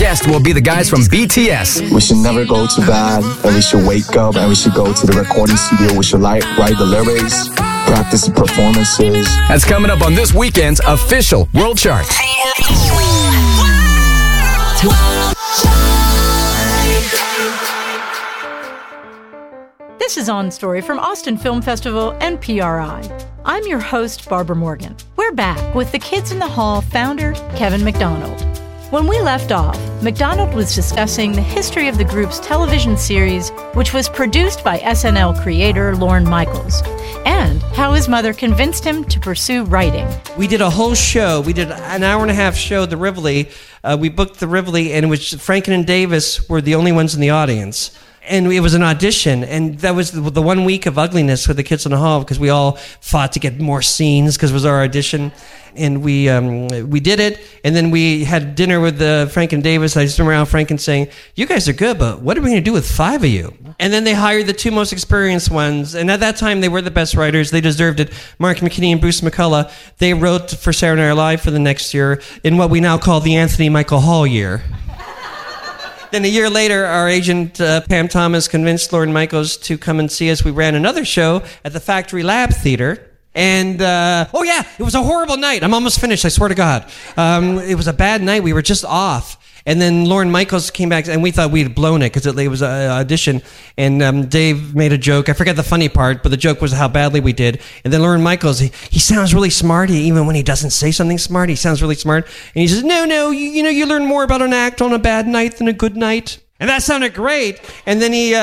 guest will be the guys from BTS. We should never go to bed, and we should wake up, and we should go to the recording studio. We should write the lyrics, practice the performances. That's coming up on this weekend's official World Chart. This is On Story from Austin Film Festival and PRI. I'm your host, Barbara Morgan. We're back with the Kids in the Hall founder, Kevin McDonald. When we left off, McDonald was discussing the history of the group's television series, which was produced by SNL creator Lorne Michaels, and how his mother convinced him to pursue writing. We did a whole show. We did an hour-and-a-half show, the Rivoli. We booked the Rivoli, and it was Franken and Davis were the only ones in the audience. And it was an audition, and that was the 1 week of ugliness with the Kids in the Hall, because we all fought to get more scenes because it was our audition. And we did it, and then we had dinner with Franken Davis. I just remember Al Franken saying, "You guys are good, but what are we going to do with 5 of you?" And then they hired the 2 most experienced ones, and at that time they were the best writers. They deserved it. Mark McKinney and Bruce McCullough. They wrote for Saturday Night Live for the next year in what we now call the Anthony Michael Hall year. Then a year later, our agent, Pam Thomas, convinced Lorne Michaels to come and see us. We ran another show at the Factory Lab Theater. And, it was a horrible night. I'm almost finished, I swear to God. It was a bad night. We were just off. And then Lorne Michaels came back, and we thought we'd blown it because it was an audition. And Dave made a joke. I forget the funny part, but the joke was how badly we did. And then Lorne Michaels, he sounds really smart. Even when he doesn't say something smart, he sounds really smart. And he says, no, you learn more about an act on a bad night than a good night. And that sounded great. And then he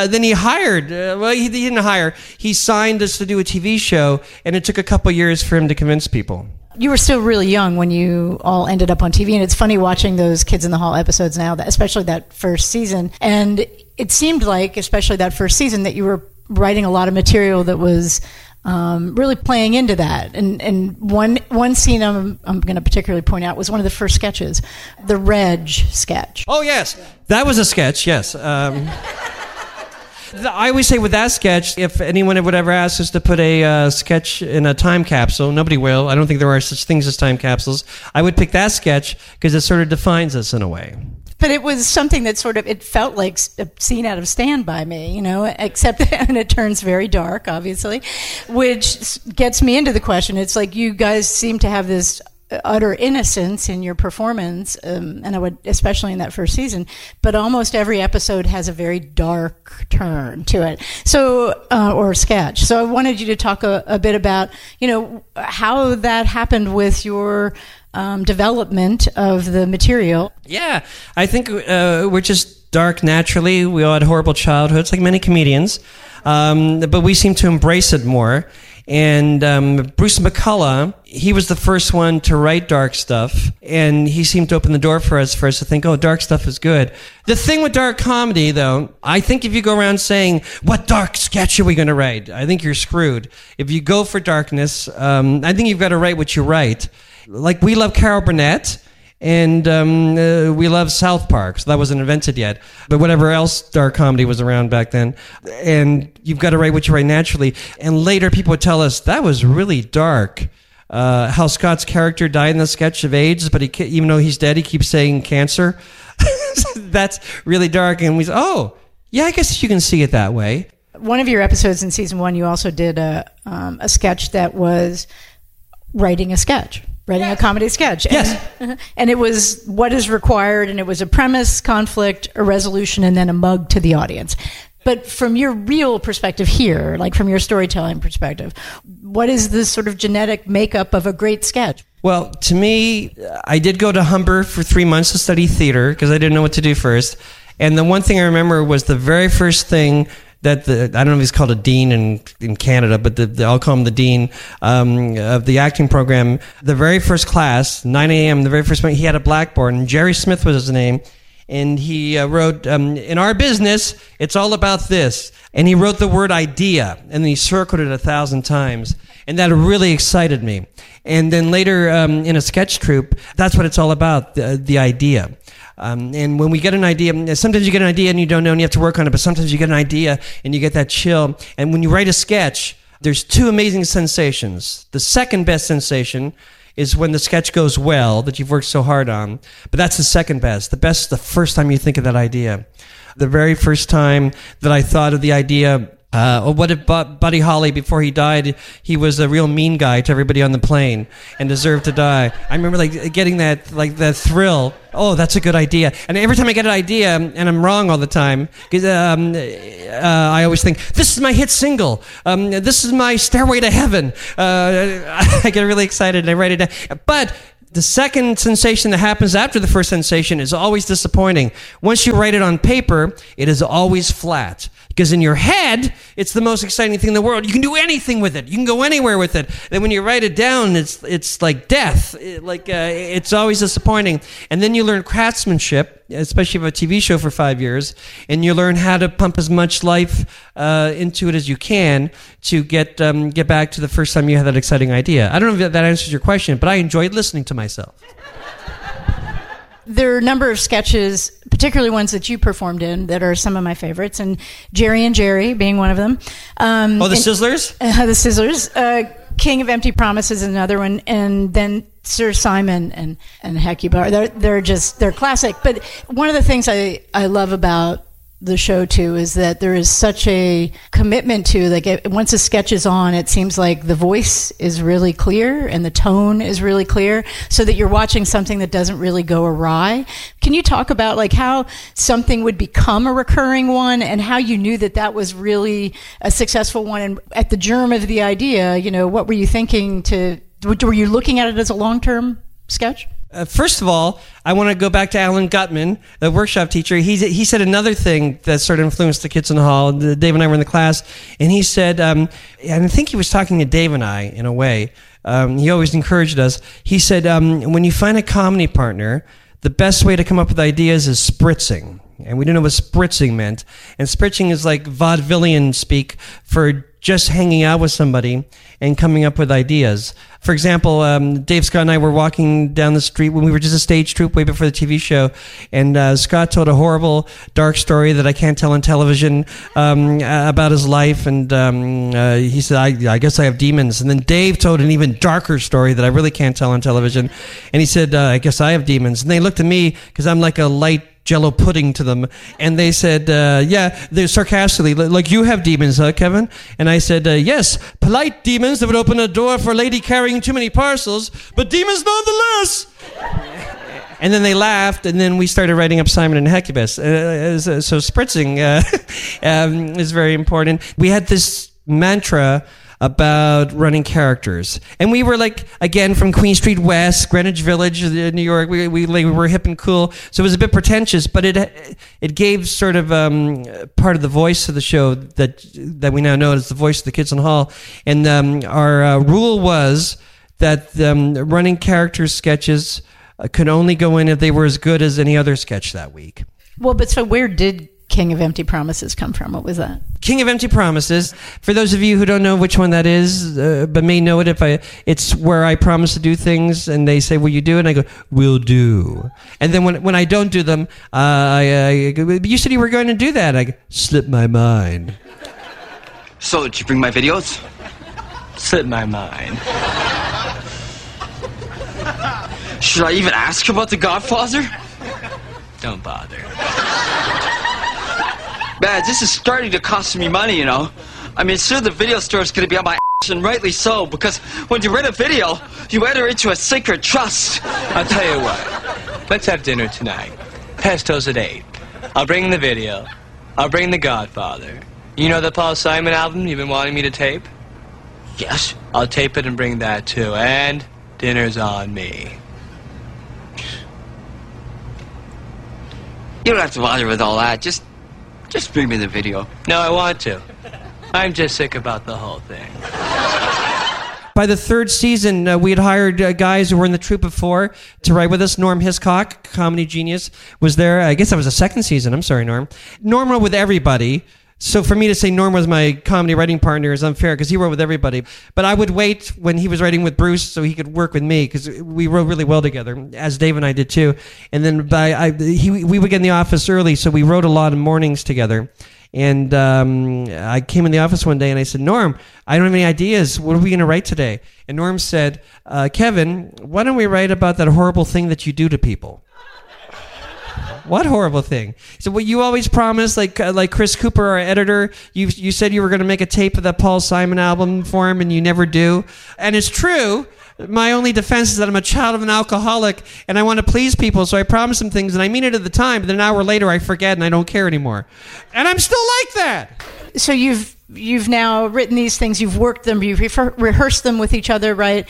hired. He didn't hire. He signed us to do a TV show, and it took a couple years for him to convince people. You were still really young when you all ended up on TV, and it's funny watching those Kids in the Hall episodes now, especially that first season. And it seemed like, especially that first season, that you were writing a lot of material that was really playing into that. And one scene I'm going to particularly point out was one of the first sketches, the Reg sketch. Oh, yes. That was a sketch, yes. I always say with that sketch, if anyone would ever ask us to put a sketch in a time capsule, nobody will. I don't think there are such things as time capsules. I would pick that sketch because it sort of defines us in a way. But it was something that it felt like a scene out of Stand By Me, except, and it turns very dark, obviously, which gets me into the question. It's like you guys seem to have this utter innocence in your performance, and I would, especially in that first season, but almost every episode has a very dark turn to it. So, or sketch. So I wanted you to talk a bit about, how that happened with your development of the material. Yeah, I think we're just dark naturally. We all had horrible childhoods, like many comedians, but we seem to embrace it more. And Bruce McCullough, he was the first one to write dark stuff, and he seemed to open the door for us to think, oh, dark stuff is good. The thing with dark comedy, though, I think if you go around saying, what dark sketch are we going to write? I think you're screwed. If you go for darkness, I think you've got to write what you write. Like, we love Carol Burnett, and we love South Park, so that wasn't invented yet. But whatever else dark comedy was around back then. And you've got to write what you write naturally. And later people would tell us, that was really dark. How Scott's character died in the sketch of AIDS, but even though he's dead, he keeps saying cancer. That's really dark. And we said, oh, yeah, I guess you can see it that way. One of your episodes in season 1, you also did a sketch that was writing a sketch. Writing a comedy sketch. Yes. And it was what is required, and it was a premise, conflict, a resolution, and then a mug to the audience. But from your real perspective here, like from your storytelling perspective, what is the sort of genetic makeup of a great sketch? Well, to me, I did go to Humber for 3 months to study theater because I didn't know what to do first. And the one thing I remember was the very first thing that I don't know if he's called a dean in Canada, but I'll call him the dean of the acting program. The very first class, 9 a.m., the very first morning, he had a blackboard, and Jerry Smith was his name, and he wrote, in our business, it's all about this. And he wrote the word idea, and then he circled it 1,000 times, and that really excited me. And then later in a sketch troupe, that's what it's all about, the idea. And when we get an idea, sometimes you get an idea and you don't know and you have to work on it, but sometimes you get an idea and you get that chill. And when you write a sketch, there's 2 amazing sensations. The second best sensation is when the sketch goes well that you've worked so hard on. But that's the second best. The best is the first time you think of that idea. The very first time that I thought of the idea, what if Buddy Holly, before he died, he was a real mean guy to everybody on the plane and deserved to die. I remember getting that thrill. Oh, that's a good idea. And every time I get an idea, and I'm wrong all the time, because I always think, this is my hit single. This is my Stairway to Heaven. I get really excited and I write it down. But the second sensation that happens after the first sensation is always disappointing. Once you write it on paper, it is always flat. Because in your head, it's the most exciting thing in the world. You can do anything with it. You can go anywhere with it. Then when you write it down, it's like death. It's always disappointing. And then you learn craftsmanship, especially if you have a TV show for 5 years, and you learn how to pump as much life into it as you can to get back to the first time you had that exciting idea. I don't know if that answers your question, but I enjoyed listening to myself. There are a number of sketches, particularly ones that you performed in, that are some of my favorites, and Jerry and Jerry being one of them. The Sizzlers? The Sizzlers. King of Empty Promises is another one, and then Sir Simon and Hecuba. They're classic. But one of the things I love about the show too is that there is such a commitment to, once a sketch is on, it seems like the voice is really clear and the tone is really clear, so that you're watching something that doesn't really go awry. Can you talk about how something would become a recurring one, and how you knew that was really a successful one? And at the germ of the idea, what were you thinking were you looking at it as a long-term sketch? First of all, I want to go back to Alan Gutman, the workshop teacher. He said another thing that sort of influenced the kids in the hall. Dave and I were in the class, and he said, and I think he was talking to Dave and I in a way. He always encouraged us. He said, when you find a comedy partner, the best way to come up with ideas is spritzing. And we didn't know what spritzing meant. And spritzing is like vaudevillian speak for just hanging out with somebody and coming up with ideas. For example, Dave, Scott, and I were walking down the street when we were just a stage troupe way before the TV show, and Scott told a horrible, dark story that I can't tell on television about his life, and he said, I guess I have demons. And then Dave told an even darker story that I really can't tell on television, and he said, I guess I have demons. And they looked at me, because I'm like a light Jello pudding to them, and they said, yeah, they're sarcastically, like, you have demons, huh, Kevin? And I said, yes, polite demons that would open a door for a lady carrying too many parcels, but demons nonetheless. And then they laughed, and then we started writing up Simon and Hecubus. So spritzing is very important. We had this mantra about running characters, and we were again from Queen Street West, Greenwich Village, New York. We were hip and cool, so it was a bit pretentious, but it gave sort of part of the voice of the show that we now know as the voice of the kids in the hall. And our rule was that running character sketches could only go in if they were as good as any other sketch that week. Well, but so where did King of Empty Promises come from? What was that? King of Empty Promises. For those of you who don't know which one that is, but may know it, it's where I promise to do things, and they say, "Will you do it?" And I go, "Will do." And then when I don't do them, I go, "You said you were going to do that." I go, "Slip my mind." So did you bring my videos? Slip my mind. Should I even ask about The Godfather? Don't bother. Man, this is starting to cost me money, I mean, soon the video store is going to be on my ass, and rightly so, because when you rent a video, you enter into a sacred trust. I'll tell you what. Let's have dinner tonight. Pesto's at 8. I'll bring the video. I'll bring The Godfather. You know the Paul Simon album you've been wanting me to tape? Yes. I'll tape it and bring that too, and dinner's on me. You don't have to bother with all that. Just bring me the video. No, I want to. I'm just sick about the whole thing. By the third season, we had hired guys who were in the troupe of 4 to write with us. Norm Hiscock, comedy genius, was there. I guess that was the second season. I'm sorry, Norm. Norm wrote with everybody. So for me to say Norm was my comedy writing partner is unfair, because he wrote with everybody. But I would wait when he was writing with Bruce so he could work with me, because we wrote really well together, as Dave and I did too. And then we would get in the office early, so we wrote a lot of mornings together. And I came in the office one day and I said, Norm, I don't have any ideas. What are we going to write today? And Norm said, Kevin, why don't we write about that horrible thing that you do to people? What horrible thing? So what you always promised, like Chris Cooper, our editor, you said you were going to make a tape of that Paul Simon album for him, and you never do. And it's true. My only defense is that I'm a child of an alcoholic, and I want to please people, so I promise them things, and I mean it at the time, but then an hour later I forget and I don't care anymore. And I'm still like that. So you've now written these things, you've worked them, you've rehearsed them with each other, right?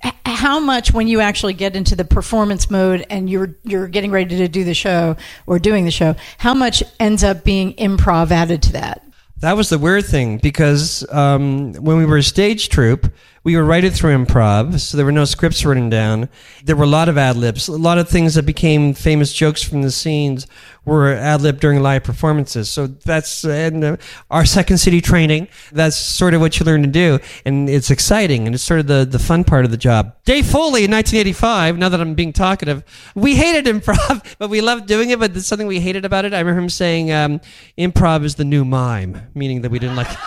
How much, when you actually get into the performance mode and you're getting ready to do the show or doing the show, how much ends up being improv added to that? That was the weird thing, because when we were a stage troupe, we would write it through improv, so there were no scripts written down. There were a lot of ad-libs. A lot of things that became famous jokes from the scenes were ad-libbed during live performances. So that's our Second City training. That's sort of what you learn to do, and it's exciting, and it's sort of the fun part of the job. Dave Foley in 1985, now that I'm being talkative, we hated improv, but we loved doing it, but there's something we hated about it. I remember him saying, improv is the new mime, meaning that we didn't like it.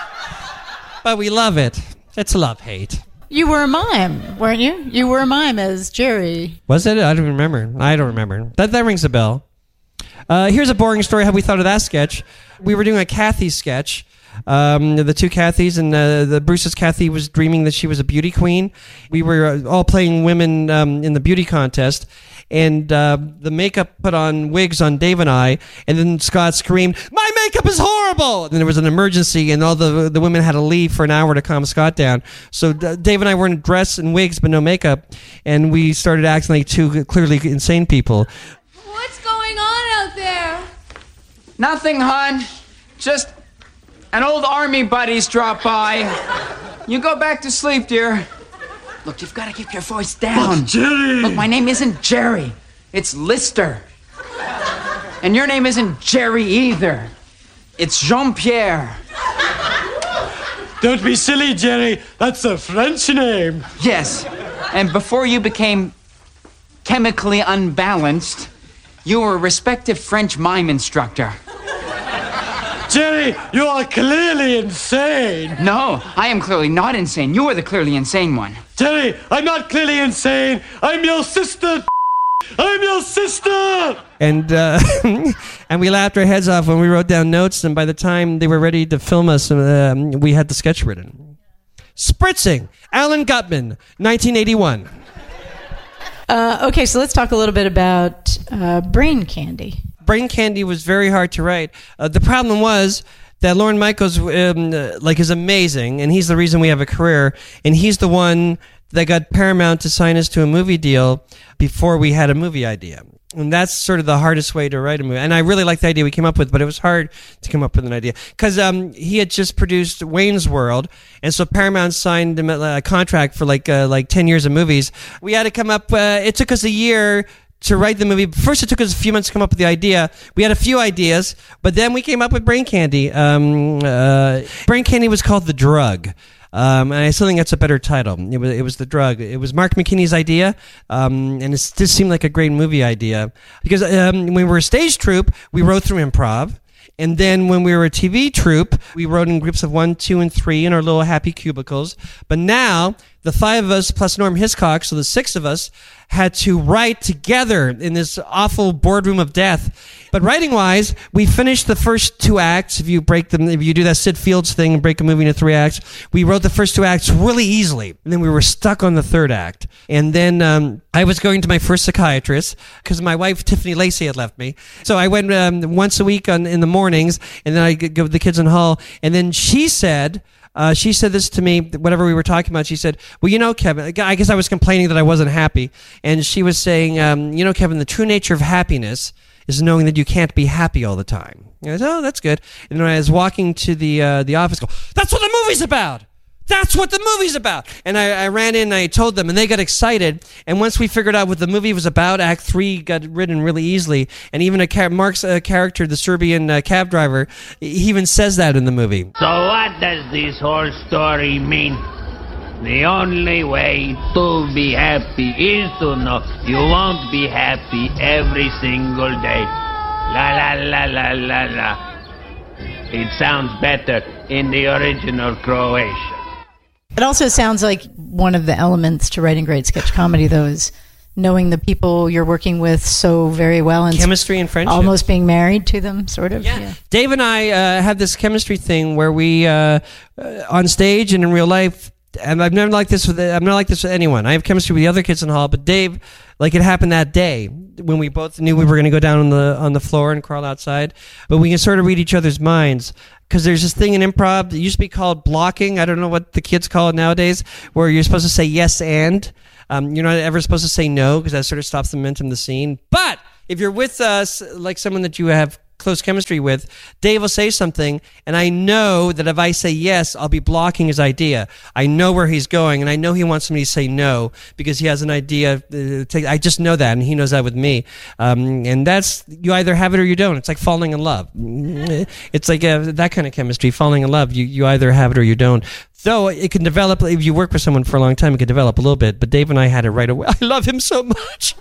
But we love it. It's love-hate. You were a mime, weren't you? You were a mime as Jerry. Was it? I don't remember. That rings a bell. Here's a boring story how we thought of that sketch. We were doing a Kathy sketch. The two Kathys, and the Bruce's Kathy was dreaming that she was a beauty queen. We were all playing women in the beauty contest, and the makeup put on wigs on Dave and I, and then Scott screamed, "My makeup is horrible!" And there was an emergency, and all the women had to leave for an hour to calm Scott down. So Dave and I were in dress and wigs, but no makeup, and we started acting like two clearly insane people. What's going on out there? Nothing, hon. Just an old army buddy's dropped by. You go back to sleep, dear. Look, you've got to keep your voice down. Oh, Jerry! Look, my name isn't Jerry. It's Lister. And your name isn't Jerry either. It's Jean-Pierre. Don't be silly, Jerry. That's a French name. Yes. And before you became chemically unbalanced, you were a respected French mime instructor. Jerry, you are clearly insane. No, I am clearly not insane. You are the clearly insane one. Jerry, I'm not clearly insane. I'm your sister. I'm your sister. And and we laughed our heads off when we wrote down notes, and by the time they were ready to film us, we had the sketch written. Spritzing, Alan Gutman, 1981. Okay, so let's talk a little bit about Brain Candy. Brain Candy was very hard to write. The problem was that Lorne Michaels is amazing, and he's the reason we have a career, and he's the one that got Paramount to sign us to a movie deal before we had a movie idea. And that's sort of the hardest way to write a movie. And I really liked the idea we came up with, but it was hard to come up with an idea. Because he had just produced Wayne's World, and so Paramount signed him a contract for like 10 years of movies. We had to come up, it took us a year to write the movie. First, it took us a few months to come up with the idea. We had a few ideas, but then we came up with Brain Candy. Brain Candy was called The Drug. And I still think that's a better title. It was The Drug. It was Mark McKinney's idea, and it just seemed like a great movie idea. Because when we were a stage troupe, we wrote through improv. And then when we were a TV troupe, we wrote in groups of 1, 2, and 3 in our little happy cubicles. But now, the 5 of us plus Norm Hiscock, so the 6 of us, had to write together in this awful boardroom of death. But writing-wise, we finished the first 2 acts. If you do that Sid Fields thing and break a movie into 3 acts, we wrote the first 2 acts really easily. And then we were stuck on the 3rd act. And then I was going to my first psychiatrist because my wife, Tiffany Lacey, had left me. So I went once a week in the mornings, and then I go with the kids in Hull. And then she said this to me, whatever we were talking about. She said, well, you know, Kevin, I guess I was complaining that I wasn't happy. And she was saying, you know, Kevin, the true nature of happiness is knowing that you can't be happy all the time. And I said, oh, that's good. And when I was walking to the office, that's what the movie's about. That's what the movie's about. And I ran in and I told them, and they got excited. And once we figured out what the movie was about, Act 3 got written really easily. And even Mark's character, the Serbian cab driver, he even says that in the movie. So what does this whole story mean? The only way to be happy is to know you won't be happy every single day. La la la la la la. It sounds better in the original Croatian. It also sounds like one of the elements to writing great sketch comedy, though, is knowing the people you're working with so very well. And chemistry and friendship. Almost being married to them, sort of. Yeah. Dave and I have this chemistry thing where we, on stage and in real life, and I'm not like this with anyone. I have chemistry with the other kids in the hall, but Dave, like it happened that day when we both knew we were going to go down on the floor and crawl outside. But we can sort of read each other's minds because there's this thing in improv that used to be called blocking. I don't know what the kids call it nowadays, where you're supposed to say yes and. You're not ever supposed to say no because that sort of stops the momentum of the scene. But if you're with us, like someone that you have close chemistry with, Dave will say something, and I know that if I say yes, I'll be blocking his idea. I know where he's going, and I know he wants me to say no because he has an idea. I just know that, and he knows that with me. And that's, you either have it or you don't. It's like falling in love. It's like that kind of chemistry, falling in love. You either have it or you don't. Though it can develop, if you work with someone for a long time, it can develop a little bit. But Dave and I had it right away. I love him so much.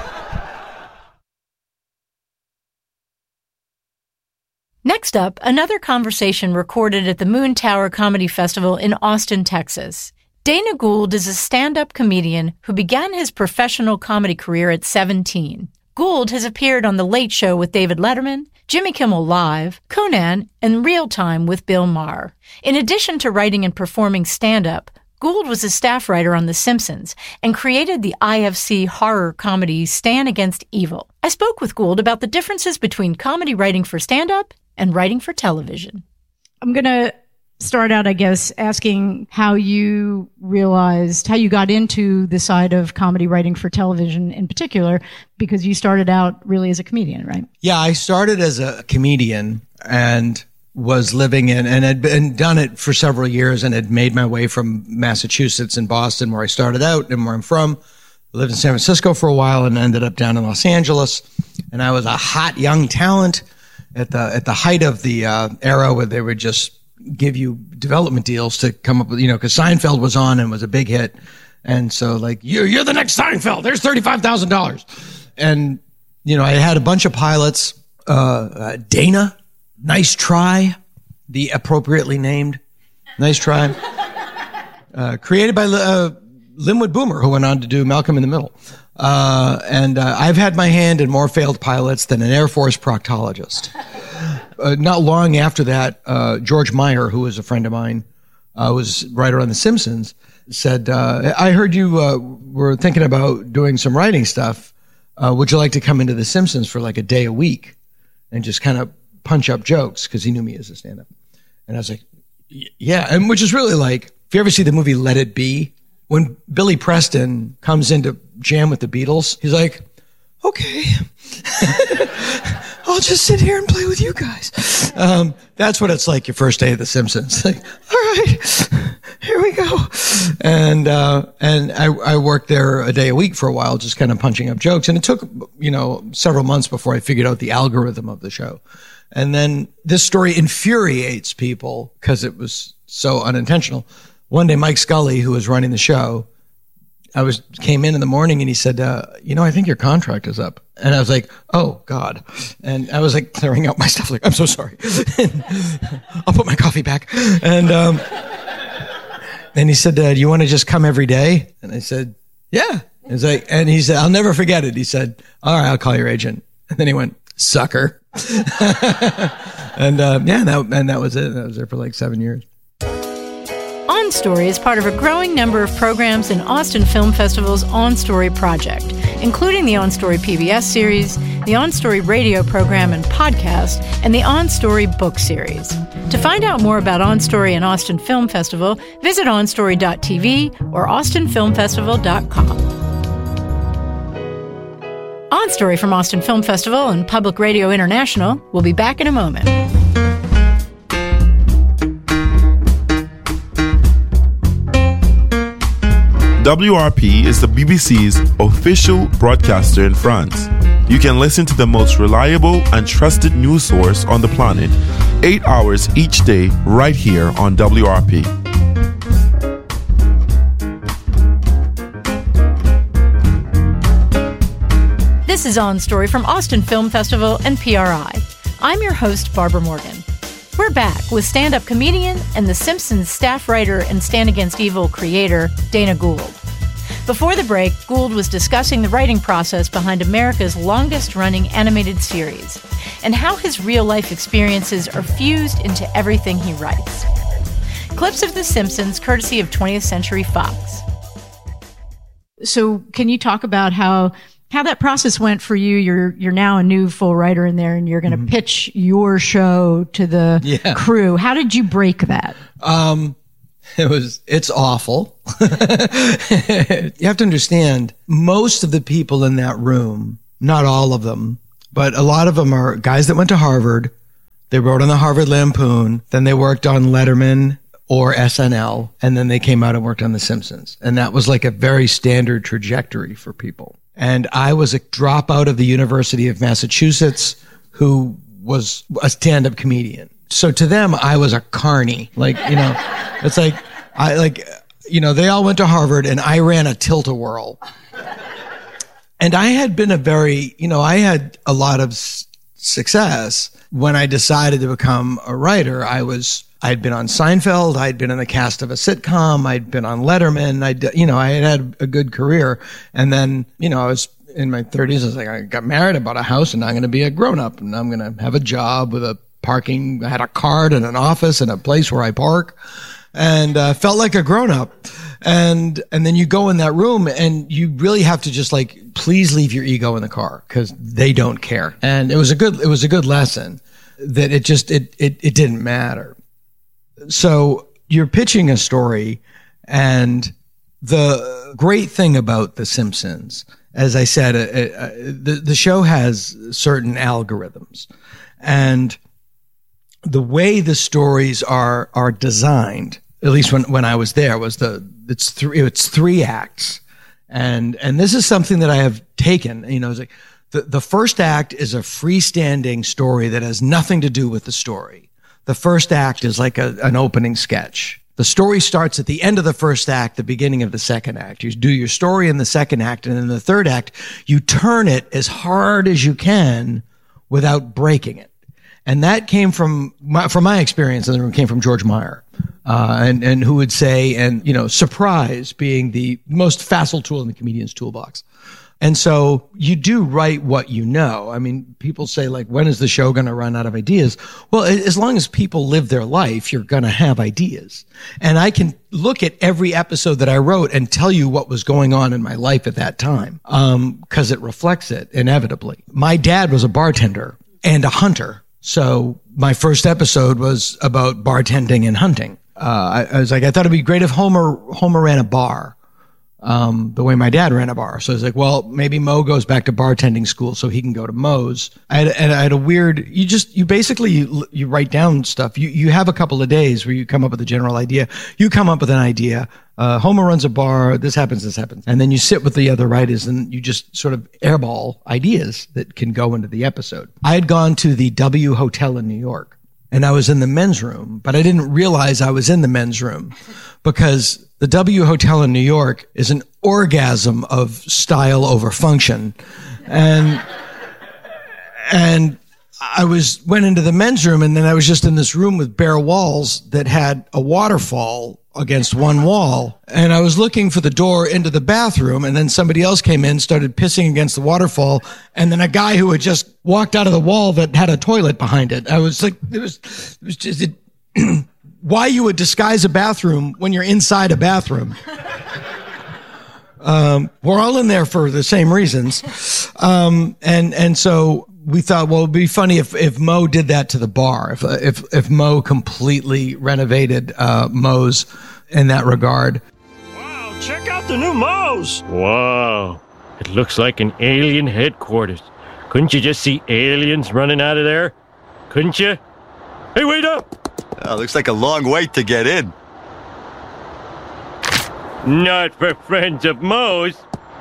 Next up, another conversation recorded at the Moon Tower Comedy Festival in Austin, Texas. Dana Gould is a stand-up comedian who began his professional comedy career at 17. Gould has appeared on The Late Show with David Letterman, Jimmy Kimmel Live, Conan, and Real Time with Bill Maher. In addition to writing and performing stand-up, Gould was a staff writer on The Simpsons and created the IFC horror comedy Stan Against Evil. I spoke with Gould about the differences between comedy writing for stand-up and writing for television. I'm going to start out, I guess, asking how you got into the side of comedy writing for television in particular, because you started out really as a comedian, right? Yeah, I started as a comedian and was living in, and had been done it for several years, and had made my way from Massachusetts and Boston, where I started out and where I'm from. Lived in San Francisco for a while and ended up down in Los Angeles. And I was a hot young talent at the height of the era where they would just give you development deals to come up with, because Seinfeld was on and was a big hit. And so like, you're the next Seinfeld. There's $35,000. And, I had a bunch of pilots, Dana, Nice Try, the appropriately named Nice Try, created by Linwood Boomer, who went on to do Malcolm in the Middle. And I've had my hand in more failed pilots than an Air Force proctologist. Not long after that, George Meyer, who was a friend of mine, was writer on The Simpsons, said, I heard you were thinking about doing some writing stuff. Would you like to come into The Simpsons for like a day a week and just kind of punch up jokes? Because he knew me as a stand-up. And I was like, yeah. And which is really like, if you ever see the movie Let It Be, when Billy Preston comes in to jam with the Beatles, he's like, okay, I'll just sit here and play with you guys. That's what it's like your first day at The Simpsons. Like, all right, here we go. And I worked there a day a week for a while, just kind of punching up jokes. And it took, several months before I figured out the algorithm of the show. And then this story infuriates people because it was so unintentional. One day, Mike Scully, who was running the show, came in the morning and he said, I think your contract is up. And I was like, oh God. And I was like clearing out my stuff. Like, I'm so sorry. I'll put my coffee back. And he said, do you want to just come every day? And I said, yeah. And he said, I'll never forget it. He said, all right, I'll call your agent. And then he went, sucker. And that was it. I was there for like 7 years. On Story is part of a growing number of programs in Austin Film Festival's On Story project, including the On Story PBS series, the On Story radio program and podcast, and the On Story book series. To find out more about On Story and Austin Film Festival, visit onstory.tv or austinfilmfestival.com. On Story from Austin Film Festival and Public Radio International will be back in a moment. WRP is the BBC's official broadcaster in France. You can listen to the most reliable and trusted news source on the planet 8 hours each day right here on WRP. This is On Story from Austin Film Festival and PRI. I'm your host, Barbara Morgan. We're back with stand-up comedian and The Simpsons staff writer and Stand Against Evil creator, Dana Gould. Before the break, Gould was discussing the writing process behind America's longest-running animated series and how his real-life experiences are fused into everything he writes. Clips of The Simpsons, courtesy of 20th Century Fox. So can you talk about how that process went for you? You're now a new full writer in there, and you're going to pitch your show to the crew. How did you break that? It's awful. You have to understand, most of the people in that room, not all of them, but a lot of them are guys that went to Harvard. They wrote on the Harvard Lampoon. Then they worked on Letterman or SNL. And then they came out and worked on The Simpsons. And that was like a very standard trajectory for people. And I was a dropout of the University of Massachusetts who was a stand-up comedian. So to them, I was a carny. Like, you know, it's like, they all went to Harvard and I ran a tilt-a-whirl. And I had been I had a lot of success when I decided to become a writer. I'd been on Seinfeld. I'd been in the cast of a sitcom. I'd been on Letterman. I had a good career. And then, I was in my 30s. I was like, I got married, I bought a house, and I'm going to be a grown-up, and I'm going to have a job with I had a card and an office and a place where I park, and felt like a grown-up. And then you go in that room and you really have to just please leave your ego in the car because they don't care. And it was a good lesson that it didn't matter. So you're pitching a story, and the great thing about The Simpsons, as I said, the show has certain algorithms, and the way the stories are designed, at least when I was there, it's three acts, and this is something that I have taken. It's like the first act is a freestanding story that has nothing to do with the story. The first act is like an opening sketch. The story starts at the end of the first act, the beginning of the second act. You do your story in the second act, and in the third act, you turn it as hard as you can without breaking it. And that came from my experience, and it came from George Meyer, and who would say, surprise being the most facile tool in the comedian's toolbox. And so you do write what you know. I mean, people say, when is the show going to run out of ideas? Well, as long as people live their life, you're going to have ideas. And I can look at every episode that I wrote and tell you what was going on in my life at that time, because it reflects it inevitably. My dad was a bartender and a hunter. So my first episode was about bartending and hunting. I thought it'd be great if Homer ran a bar. The way my dad ran a bar. So I was like, well, maybe Mo goes back to bartending school so he can go to Mo's. I had a weird, you basically write down stuff. You have a couple of days where you come up with a general idea. You come up with an idea. Homer runs a bar. This happens. And then you sit with the other writers and you just sort of airball ideas that can go into the episode. I had gone to the W Hotel in New York, and I was in the men's room, but I didn't realize I was in the men's room because the W Hotel in New York is an orgasm of style over function. And I went into the men's room, and then I was just in this room with bare walls that had a waterfall against one wall. And I was looking for the door into the bathroom, and then somebody else came in, started pissing against the waterfall, and then a guy who had just walked out of the wall that had a toilet behind it. I was like, it was just why you would disguise a bathroom when you're inside a bathroom. We're all in there for the same reasons. And so we thought, well, it'd be funny if Mo did that to the bar, if Mo completely renovated Mo's in that regard. Wow, check out the new Mo's. Wow, it looks like an alien headquarters. Couldn't you just see aliens running out of there? Couldn't you? Hey, wait up! Looks like a long wait to get in. Not for friends of Mo's.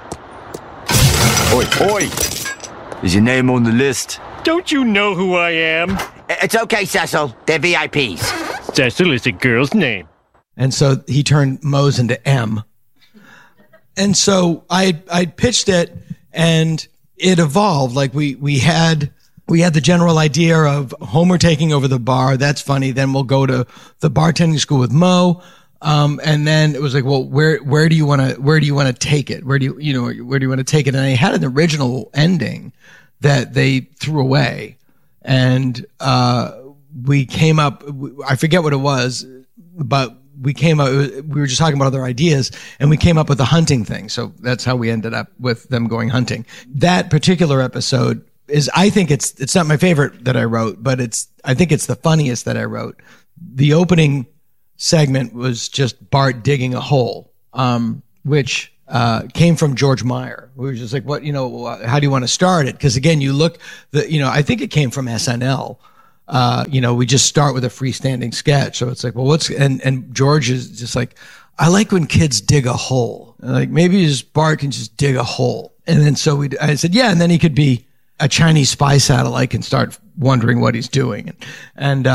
Oi! Is your name on the list? Don't you know who I am? It's okay, Cecil. They're VIPs. Cecil is a girl's name. And so he turned Mo's into M. And so I pitched it, and it evolved. Like we had we had the general idea of Homer taking over the bar. That's funny. Then we'll go to the bartending school with Mo. And then it was like, well, where do you want to take it? Where do you want to take it? And they had an original ending that they threw away. And, we came up, I forget what it was, but we were just talking about other ideas, and we came up with the hunting thing. So that's how we ended up with them going hunting. That particular episode I think it's not my favorite that I wrote, but I think it's the funniest that I wrote. The opening segment was just Bart digging a hole, which came from George Meyer. We were just like, how do you want to start it? Because again, I think it came from SNL. We just start with a freestanding sketch. So it's like, well, and George is just like, I like when kids dig a hole. Like maybe Bart can just dig a hole. And then I said, yeah. And then he could be a Chinese spy satellite and start wondering what he's doing. And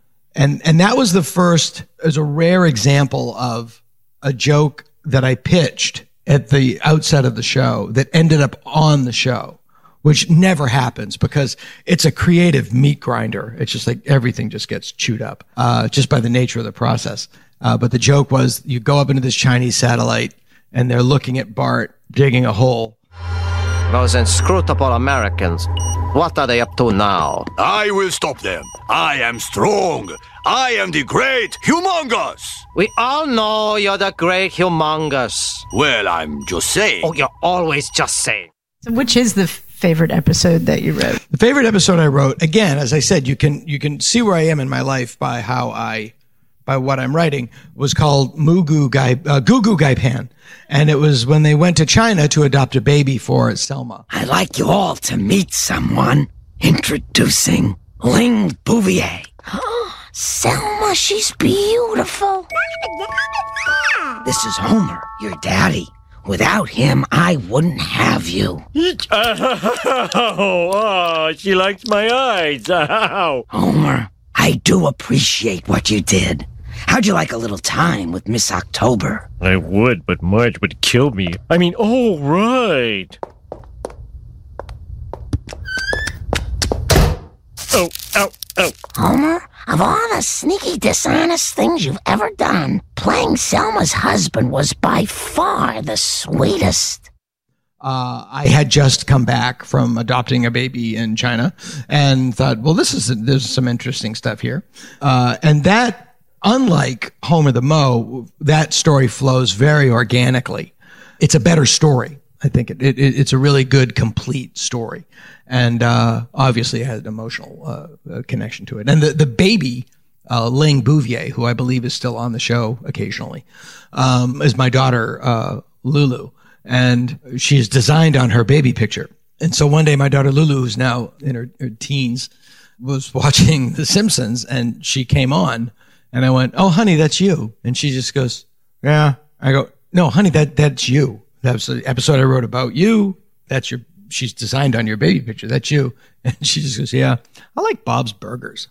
that was the first, as a rare example of a joke that I pitched at the outset of the show that ended up on the show, which never happens because it's a creative meat grinder. It's just like everything just gets chewed up, just by the nature of the process. But the joke was you go up into this Chinese satellite and they're looking at Bart digging a hole. Those inscrutable Americans, what are they up to now? I will stop them. I am strong. I am the great Humongous. We all know you're the great Humongous. Well, I'm just saying. Oh, you're always just saying. So which is the favorite episode that you wrote? The favorite episode I wrote, again, as I said, you can see where I am in my life by what I'm writing, was called Goo Goo Gai Pan. And it was when they went to China to adopt a baby for Selma. I'd like you all to meet someone. Introducing Ling Bouvier. Selma, she's beautiful. This is Homer, your daddy. Without him, I wouldn't have you. Oh, she likes my eyes. Homer, I do appreciate what you did. How'd you like a little time with Miss October? I would, but Marge would kill me. I mean, oh, right. Oh, ow, ow. Homer, of all the sneaky, dishonest things you've ever done, playing Selma's husband was by far the sweetest. I had just come back from adopting a baby in China and thought, well, there's some interesting stuff here. And that, unlike Homer the Mo, that story flows very organically. It's a better story. I think it's a really good, complete story. And, obviously it had an emotional, connection to it. And the baby, Ling Bouvier, who I believe is still on the show occasionally, is my daughter, Lulu. And she's designed on her baby picture. And so one day my daughter Lulu, who's now in her teens, was watching The Simpsons and she came on and I went, "Oh, honey, that's you." And she just goes, "Yeah." I go, "No, honey, that's you. That's the episode I wrote about you. She's designed on your baby picture. That's you." And she just goes, "Yeah, I like Bob's Burgers."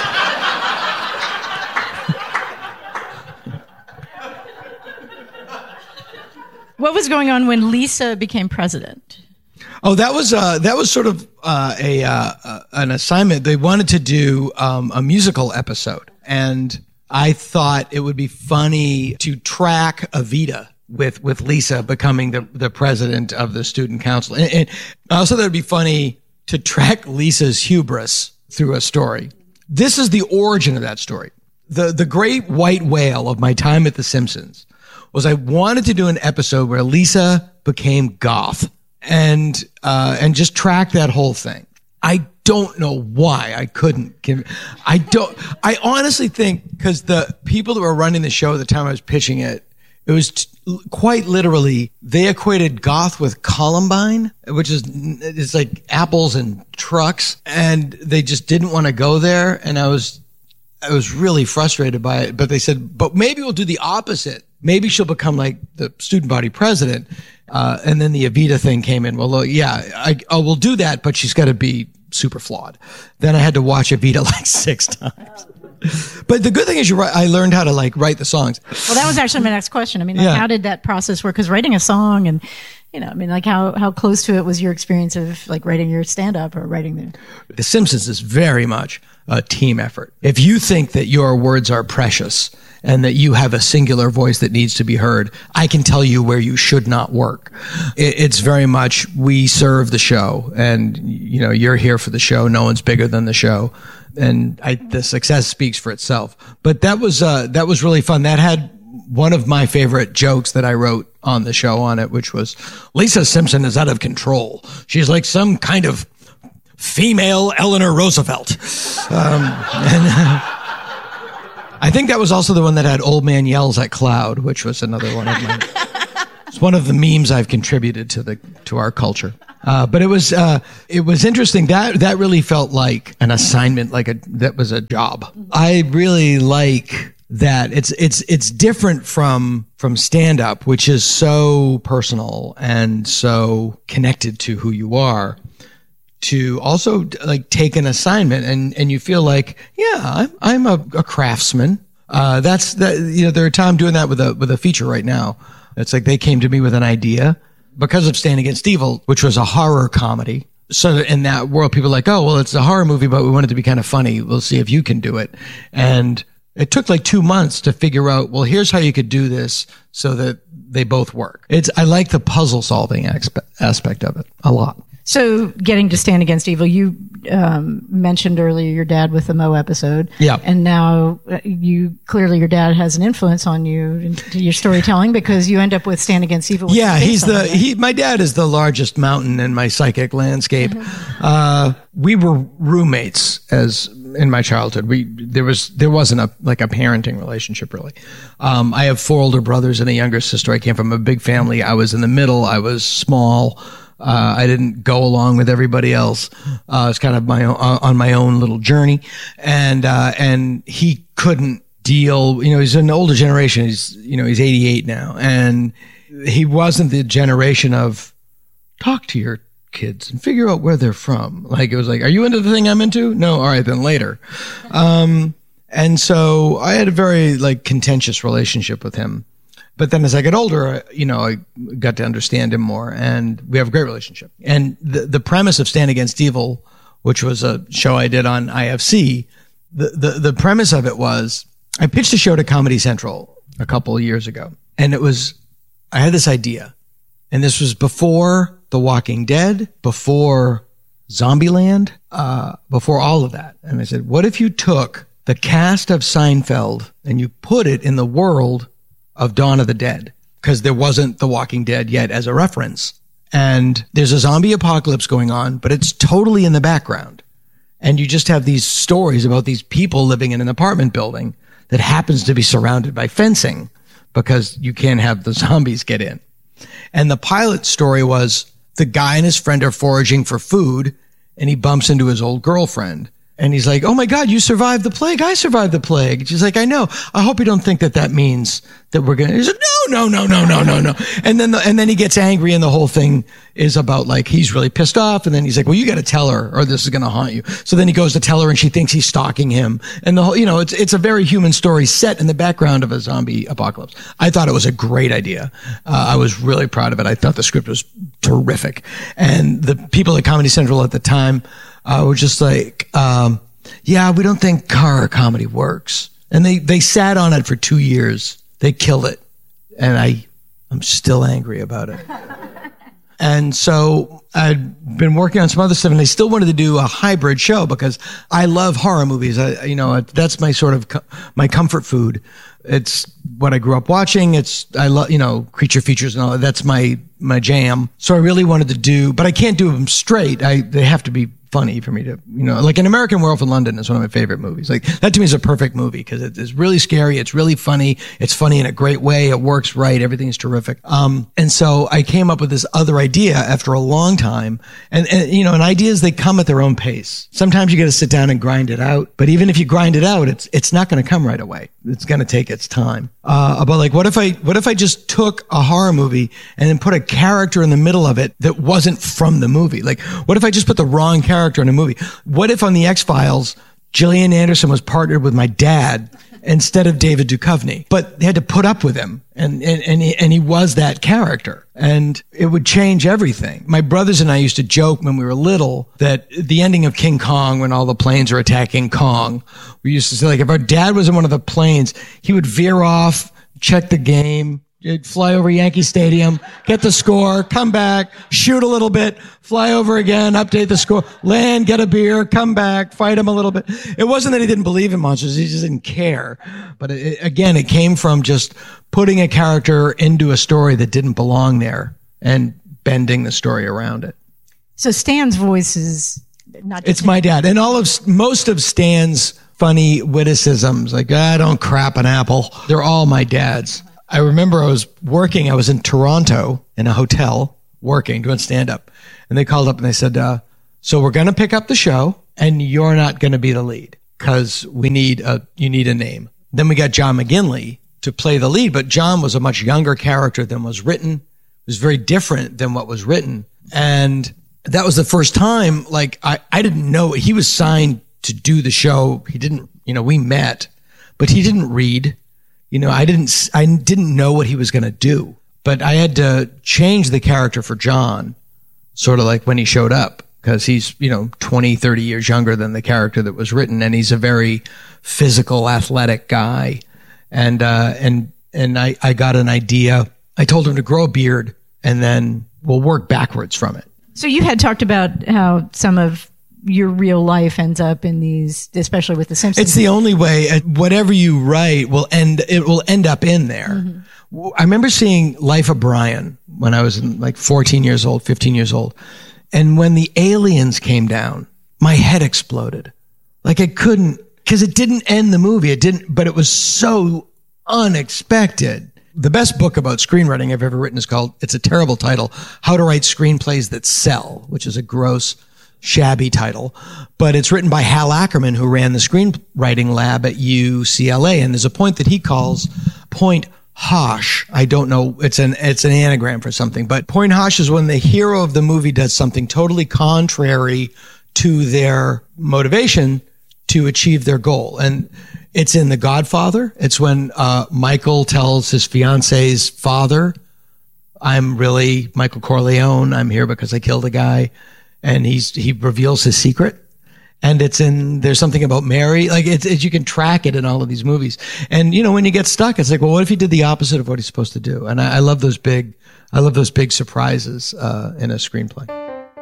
What was going on when Lisa became president? Oh, that was sort of an assignment. They wanted to do a musical episode, and I thought it would be funny to track Evita with Lisa becoming the president of the student council, and also that would be funny to track Lisa's hubris through a story. This is the origin of that story. The great white whale of my time at The Simpsons was I wanted to do an episode where Lisa became goth and just track that whole thing. I don't know why I couldn't. I honestly think because the people that were running the show at the time I was pitching it, it was quite literally, they equated goth with Columbine, which it's like apples and trucks. And they just didn't want to go there. And I was really frustrated by it, but they said, but maybe we'll do the opposite. Maybe she'll become like the student body president. And then the Evita thing came in. Well, yeah, we'll do that, but she's got to be super flawed. Then I had to watch Evita like 6 times. But the good thing is I learned how to write the songs. Well, that was actually my next question. I mean, Yeah. how did that process work? Because writing a song and, you know, I mean, like how close to it was your experience of like writing your stand-up or writing The Simpsons is very much a team effort. If you think that your words are precious and that you have a singular voice that needs to be heard, I can tell you where you should not work. It's very much, we serve the show, and you know, you're here for the show. No one's bigger than the show. And the success speaks for itself. But that was really fun. That had one of my favorite jokes that I wrote on the show on it, which was, Lisa Simpson is out of control. She's like some kind of female Eleanor Roosevelt. I think that was also the one that had Old Man Yells at Cloud, which was another one of mine. It's one of the memes I've contributed to our culture. But it was interesting. That really felt like an assignment, that was a job. I really like that. It's different from stand up, which is so personal and so connected to who you are, to also like take an assignment and you feel like, yeah, I'm a craftsman. There are times doing that with a feature right now. It's like they came to me with an idea because of Stand Against Evil, which was a horror comedy. So in that world, people are like, oh, well, it's a horror movie, but we want it to be kind of funny. We'll see if you can do it. And it took like 2 months to figure out, well, here's how you could do this so that they both work. I like the puzzle solving aspect of it a lot. So getting to Stand Against Evil, you mentioned earlier your dad with the Mo episode. Yeah. And now clearly your dad has an influence on you into your storytelling because you end up with Stand Against Evil. Yeah, my dad is the largest mountain in my psychic landscape. Mm-hmm. We were roommates in my childhood. There wasn't a parenting relationship really. I have 4 older brothers and a younger sister. I came from a big family. I was in the middle. I was small. I didn't go along with everybody else. It's kind of on my own little journey. And he couldn't deal, he's an older generation. He's 88 now. And he wasn't the generation of talk to your kids and figure out where they're from. Like, it was like, are you into the thing I'm into? No. All right, then later. And so I had a very contentious relationship with him. But then as I got older, I got to understand him more, and we have a great relationship. And the premise of Stand Against Evil, which was a show I did on IFC, the premise of it was, I pitched a show to Comedy Central a couple of years ago, and I had this idea, and this was before The Walking Dead, before Zombieland, before all of that. And I said, what if you took the cast of Seinfeld and you put it in the world of Dawn of the Dead, because there wasn't The Walking Dead yet as a reference. And there's a zombie apocalypse going on, but it's totally in the background. And you just have these stories about these people living in an apartment building that happens to be surrounded by fencing because you can't have the zombies get in. And the pilot story was the guy and his friend are foraging for food, and he bumps into his old girlfriend. And he's like, oh my God, you survived the plague. I survived the plague. She's like, I know. I hope you don't think that means that we're going to. He's like, no. And then he gets angry, and the whole thing is about he's really pissed off. And then he's like, well, you got to tell her or this is going to haunt you. So then he goes to tell her, and she thinks he's stalking him. And the whole, it's a very human story set in the background of a zombie apocalypse. I thought it was a great idea. I was really proud of it. I thought the script was terrific. And the people at Comedy Central at the time, were just like, yeah, we don't think horror comedy works. And they sat on it for 2 years. They killed it. And I'm still angry about it. And so I'd been working on some other stuff, and I still wanted to do a hybrid show because I love horror movies. That's my sort of my comfort food. It's what I grew up watching. I love, creature features and all that. That's my jam. So I really wanted to do, but I can't do them straight. They have to be funny for me to, An American Werewolf in London is one of my favorite movies. That to me is a perfect movie because it's really scary. It's really funny. It's funny in a great way. It works right. Everything's terrific. And so I came up with this other idea after a long time. And ideas, they come at their own pace. Sometimes you got to sit down and grind it out. But even if you grind it out, it's not going to come right away. It's going to take its time. But what if I just took a horror movie and then put a character in the middle of it that wasn't from the movie? What if I just put the wrong character in a movie? What if on the X-Files, Gillian Anderson was partnered with my dad instead of David Duchovny, but they had to put up with him, and he was that character, and it would change everything. My brothers and I used to joke when we were little that the ending of King Kong, when all the planes are attacking Kong, we used to say, like, if our dad was in one of the planes, he would veer off, check the game, fly over Yankee Stadium, get the score, come back, shoot a little bit, fly over again, update the score, land, get a beer, come back, fight him a little bit. It wasn't that he didn't believe in monsters, he just didn't care. But it came from just putting a character into a story that didn't belong there and bending the story around it. So Stan's voice is not just... It's my dad. And most of Stan's funny witticisms, like, don't crap an apple, they're all my dad's. I remember I was in Toronto in a hotel working, doing stand-up. And they called up and they said, so we're going to pick up the show and you're not going to be the lead because you need a name. Then we got John McGinley to play the lead, but John was a much younger character than was written. It was very different than what was written. And that was the first time, like, I didn't know he was signed to do the show. He didn't, we met, but he didn't read. I didn't know what he was going to do, but I had to change the character for John, sort of like when he showed up, because he's, 20, 30 years younger than the character that was written. And he's a very physical, athletic guy. And I got an idea. I told him to grow a beard and then we'll work backwards from it. So you had talked about how some of your real life ends up in these, especially with The Simpsons. It's the only way. Whatever you write will end up in there. Mm-hmm. I remember seeing Life of Brian when I was like 14 years old, 15 years old. And when the aliens came down, my head exploded. Like I couldn't, because it didn't end the movie. But it was so unexpected. The best book about screenwriting I've ever written is called, it's a terrible title, How to Write Screenplays That Sell, which is a gross, shabby title, but it's written by Hal Ackerman, who ran the screenwriting lab at UCLA. And there's a point that he calls point hosh. I don't know. It's an anagram for something, but point hosh is when the hero of the movie does something totally contrary to their motivation to achieve their goal. And it's in The Godfather. It's when Michael tells his fiance's father, I'm really Michael Corleone. I'm here because I killed a guy. And he reveals his secret. And there's something about Mary. Like you can track it in all of these movies. And when you get stuck, it's like, well, what if he did the opposite of what he's supposed to do? And I love those big surprises, in a screenplay.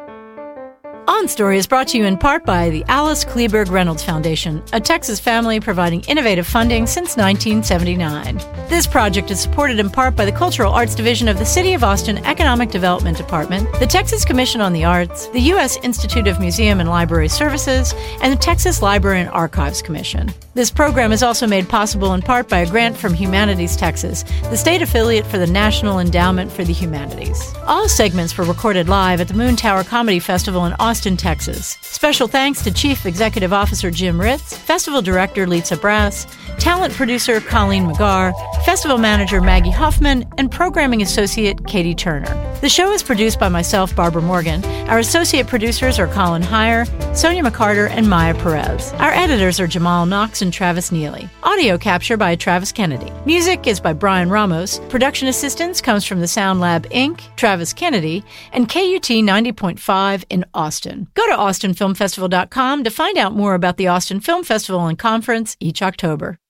On Story is brought to you in part by the Alice Kleberg Reynolds Foundation, a Texas family providing innovative funding since 1979. This project is supported in part by the Cultural Arts Division of the City of Austin Economic Development Department, the Texas Commission on the Arts, the U.S. Institute of Museum and Library Services, and the Texas Library and Archives Commission. This program is also made possible in part by a grant from Humanities Texas, the state affiliate for the National Endowment for the Humanities. All segments were recorded live at the Moon Tower Comedy Festival in Austin, Texas. Special thanks to Chief Executive Officer Jim Ritz, Festival Director Lisa Brass, Talent Producer Colleen McGarr, Festival Manager Maggie Hoffman, and Programming Associate Katie Turner. The show is produced by myself, Barbara Morgan. Our associate producers are Colin Heyer, Sonia McCarter, and Maya Perez. Our editors are Jamal Knox and Travis Neely. Audio capture by Travis Kennedy. Music is by Brian Ramos. Production assistance comes from the Sound Lab Inc., Travis Kennedy, and KUT 90.5 in Austin. Go to austinfilmfestival.com to find out more about the Austin Film Festival and Conference each October.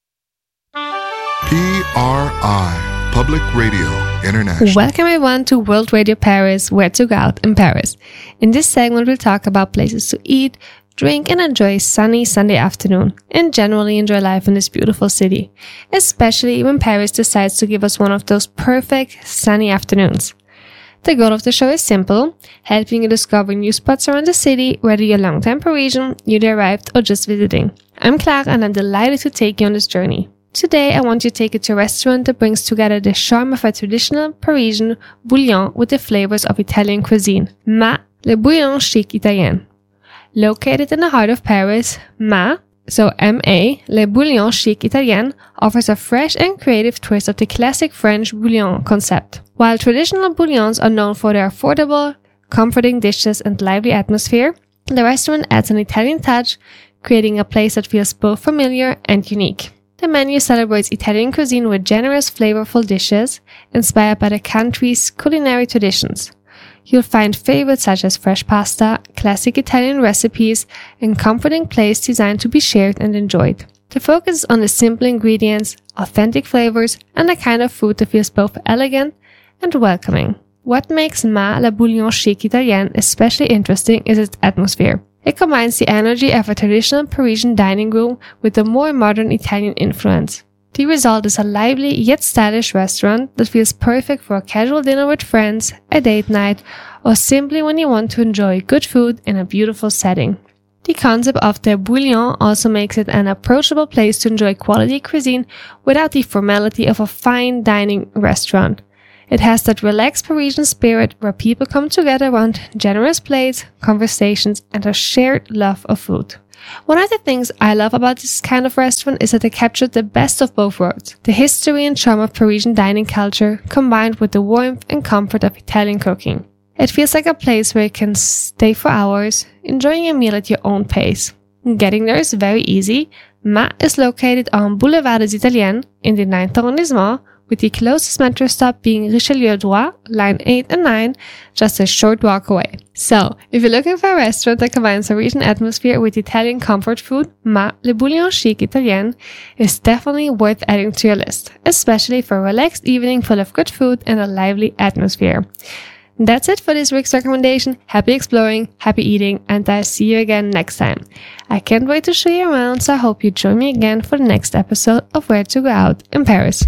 PRI, Public Radio International. Welcome everyone to World Radio Paris, where to go out in Paris. In this segment, we'll talk about places to eat, drink, and enjoy a sunny Sunday afternoon, and generally enjoy life in this beautiful city, especially when Paris decides to give us one of those perfect sunny afternoons. The goal of the show is simple, helping you discover new spots around the city, whether you're a long-time Parisian, newly arrived, or just visiting. I'm Clara, and I'm delighted to take you on this journey. Today, I want you to take you to a restaurant that brings together the charm of a traditional Parisian bouillon with the flavors of Italian cuisine. Ma, le bouillon chic italien. Located in the heart of Paris, M-A, Le Bouillon Chic Italien offers a fresh and creative twist of the classic French bouillon concept. While traditional bouillons are known for their affordable, comforting dishes and lively atmosphere, the restaurant adds an Italian touch, creating a place that feels both familiar and unique. The menu celebrates Italian cuisine with generous, flavorful dishes inspired by the country's culinary traditions. You'll find favorites such as fresh pasta, classic Italian recipes, and comforting plates designed to be shared and enjoyed. The focus is on the simple ingredients, authentic flavors, and the kind of food that feels both elegant and welcoming. What makes Ma La Bouillon Chic Italienne especially interesting is its atmosphere. It combines the energy of a traditional Parisian dining room with a more modern Italian influence. The result is a lively yet stylish restaurant that feels perfect for a casual dinner with friends, a date night, or simply when you want to enjoy good food in a beautiful setting. The concept of the bouillon also makes it an approachable place to enjoy quality cuisine without the formality of a fine dining restaurant. It has that relaxed Parisian spirit where people come together around generous plates, conversations, and a shared love of food. One of the things I love about this kind of restaurant is that it captured the best of both worlds. The history and charm of Parisian dining culture combined with the warmth and comfort of Italian cooking. It feels like a place where you can stay for hours, enjoying a meal at your own pace. Getting there is very easy. Ma is located on Boulevard des Italiens in the 9th arrondissement, with the closest metro stop being Richelieu-Droit, line 8 and 9, just a short walk away. So, if you're looking for a restaurant that combines Parisian atmosphere with Italian comfort food, Ma Le Bouillon Chic Italienne is definitely worth adding to your list, especially for a relaxed evening full of good food and a lively atmosphere. That's it for this week's recommendation. Happy exploring, happy eating, and I'll see you again next time. I can't wait to show you around, so I hope you join me again for the next episode of Where to Go Out in Paris.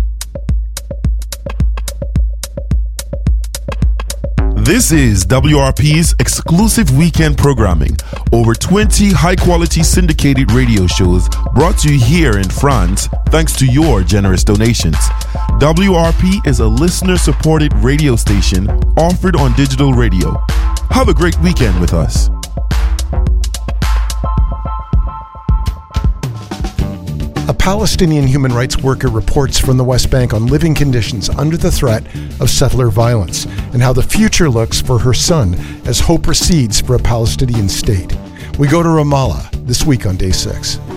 This is WRP's exclusive weekend programming. Over 20 high-quality syndicated radio shows brought to you here in France thanks to your generous donations. WRP is a listener-supported radio station offered on digital radio. Have a great weekend with us. A Palestinian human rights worker reports from the West Bank on living conditions under the threat of settler violence and how the future looks for her son as hope recedes for a Palestinian state. We go to Ramallah this week on Day 6.